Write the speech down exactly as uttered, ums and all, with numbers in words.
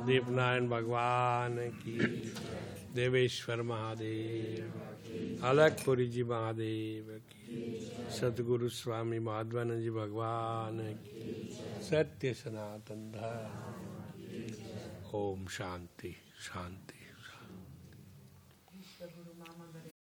दीपनारायण भगवान की, देवेश्वर महादेव, अलगपुरी जी महादेव की, सतगुरु स्वामी माधवानंद जी भगवान की, सत्य सनातन धर्म। ओम शांति शांति शांति।